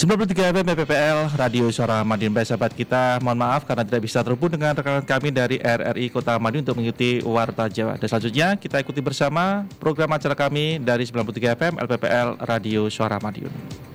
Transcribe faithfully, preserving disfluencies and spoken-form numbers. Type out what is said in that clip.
sembilan puluh tiga F M L P P L Radio Suara Madiun. Baik sahabat kita, mohon maaf karena tidak bisa terhubung dengan rekan kami dari R R I Kota Madiun untuk mengikuti Warta Jawa. Dan selanjutnya kita ikuti bersama program acara kami dari sembilan puluh tiga F M L P P L Radio Suara Madiun.